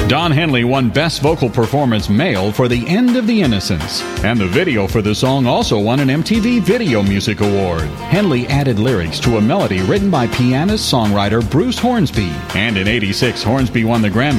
Don Henley won Best Vocal Performance Male for The End of the Innocents, and the video for the song also won an MTV Video Music Award. Henley added lyrics to a melody written by pianist-songwriter Bruce Hornsby, and in '86, Hornsby won the Grammy